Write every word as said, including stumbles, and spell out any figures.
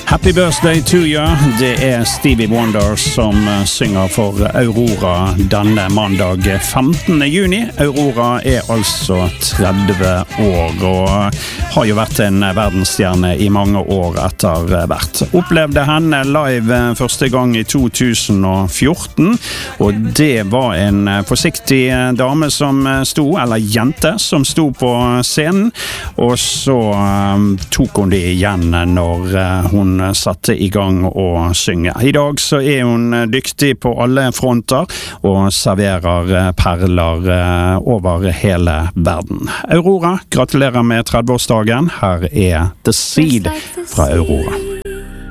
Happy birthday to you. Det er Stevie Wonder som synger for Aurora denne mandag femtende juni. Aurora er altså tretti år og har jo vært en verdensstjerne i mange år etter hvert. Opplevde henne live første gang i to tusen og fjorten, og det var en forsiktig dame som sto, eller jente som sto på scenen, og så tok hun det igjen når hun satte i gang å synge. I dag så er hun dyktig på alle fronter og serverer perler over hele verden. Aurora, gratulerer med tretti-årsdagen. Her er The Seed fra Aurora.